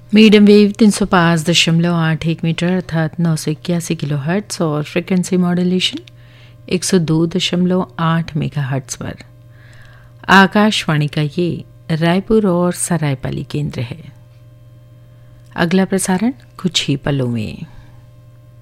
Medium wave 305.81 metre अर्थात 981 kilo hertz और frequency modulation 102.8 mega hertz पर आकाशवाणी का ये रायपुर और सरायपाली केंद्र है। अगला प्रसारण कुछ ही पलों में।